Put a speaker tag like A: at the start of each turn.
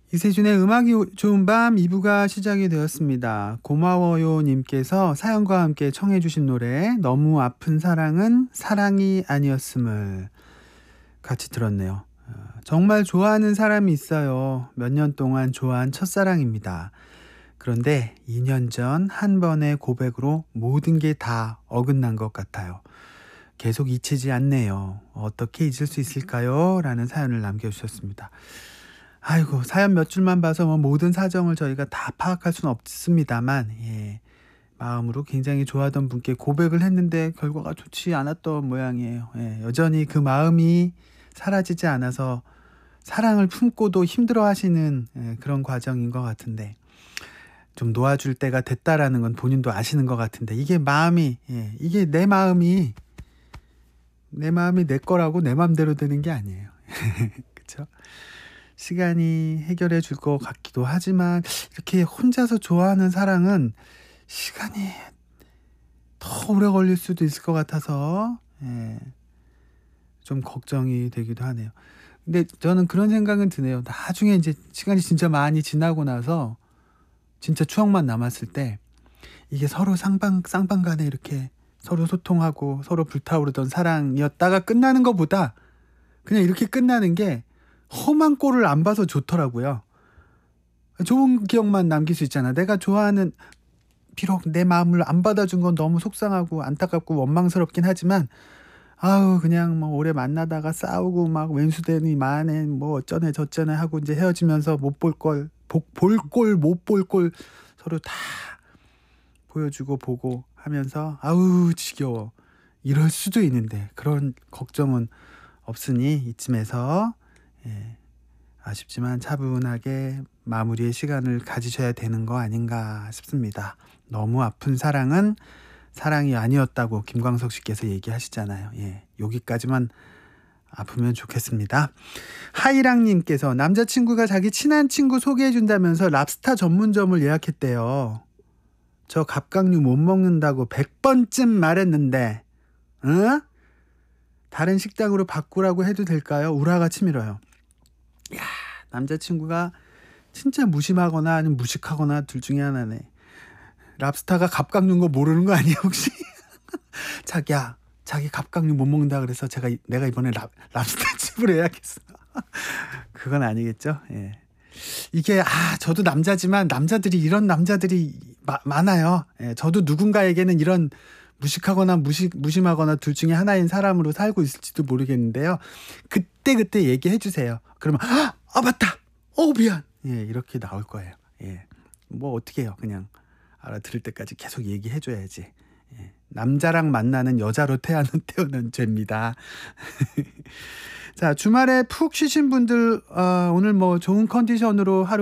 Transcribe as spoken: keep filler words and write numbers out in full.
A: 이세준의 음악이 좋은 밤 이 부가 시작이 되었습니다. 고마워요 님께서 사연과 함께 청해 주신 노래 너무 아픈 사랑은 사랑이 아니었음을 같이 들었네요. 어, 정말 좋아하는 사람이 있어요. 몇 년 동안 좋아한 첫사랑입니다. 그런데 이 년 전 한 번의 고백으로 모든 게 다 어긋난 것 같아요. 계속 잊히지 않네요. 어떻게 잊을 수 있을까요? 라는 사연을 남겨주셨습니다. 아이고, 사연 몇 줄만 봐서 뭐 모든 사정을 저희가 다 파악할 수는 없습니다만, 예, 마음으로 굉장히 좋아하던 분께 고백을 했는데 결과가 좋지 않았던 모양이에요. 예, 여전히 그 마음이 사라지지 않아서 사랑을 품고도 힘들어 하시는 예, 그런 과정인 것 같은데, 좀 놓아줄 때가 됐다라는 건 본인도 아시는 것 같은데, 이게 마음이, 예, 이게 내 마음이, 내 마음이 내 거라고 내 맘대로 되는 게 아니에요. 그쵸? 시간이 해결해 줄 것 같기도 하지만 이렇게 혼자서 좋아하는 사랑은 시간이 더 오래 걸릴 수도 있을 것 같아서 예, 좀 걱정이 되기도 하네요. 근데 저는 그런 생각은 드네요. 나중에 이제 시간이 진짜 많이 지나고 나서 진짜 추억만 남았을 때 이게 서로 쌍방, 쌍방 간에 이렇게 서로 소통하고 서로 불타오르던 사랑이었다가 끝나는 것보다 그냥 이렇게 끝나는 게 험한 꼴을 안 봐서 좋더라고요. 좋은 기억만 남길 수 있잖아. 내가 좋아하는, 비록 내 마음을 안 받아준 건 너무 속상하고 안타깝고 원망스럽긴 하지만 아우 그냥 뭐 오래 만나다가 싸우고 막 왼수되니 마네 뭐 어쩌네 저쩌네 하고 이제 헤어지면서 못 볼 걸 볼 꼴 못 볼 꼴 서로 다 보여주고 보고 하면서 아우 지겨워 이럴 수도 있는데 그런 걱정은 없으니 이쯤에서 예, 아쉽지만 차분하게 마무리의 시간을 가지셔야 되는 거 아닌가 싶습니다. 너무 아픈 사랑은 사랑이 아니었다고 김광석 씨께서 얘기하시잖아요. 예, 여기까지만 아프면 좋겠습니다. 하이랑님께서 남자친구가 자기 친한 친구 소개해준다면서 랍스타 전문점을 예약했대요. 저 갑각류 못 먹는다고 백 번쯤 말했는데 응? 다른 식당으로 바꾸라고 해도 될까요? 우라가 치밀어요. 야, 남자친구가 진짜 무심하거나 아니면 무식하거나 둘 중에 하나네. 랍스타가 갑각류인 거 모르는 거 아니야 혹시? 자기야, 자기 갑각류 못 먹는다 그래서 제가 내가 이번에 랍, 랍스타 집을 예약했어. 그건 아니겠죠? 예. 이게 아 저도 남자지만 남자들이 이런 남자들이 마, 많아요. 예, 저도 누군가에게는 이런 무식하거나 무식, 무심하거나 둘 중에 하나인 사람으로 살고 있을지도 모르겠는데요. 그때 그때 얘기해 주세요. 그러면 아 맞다. 어 미안. 예, 이렇게 나올 거예요. 예, 뭐 어떻게 해요? 그냥 알아들을 때까지 계속 얘기해 줘야지. 예, 남자랑 만나는 여자로 태어난 태어난 죄입니다. 자, 주말에 푹 쉬신 분들 어, 오늘 뭐 좋은 컨디션으로 하루